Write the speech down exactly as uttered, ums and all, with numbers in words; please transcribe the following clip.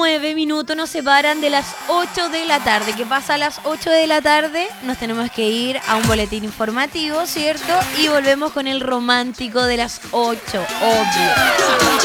nueve minutos nos separan de las ocho de la tarde. ¿Qué pasa a las ocho de la tarde? Nos tenemos que ir a un boletín informativo, ¿cierto? Y volvemos con el romántico de las ocho, obvio.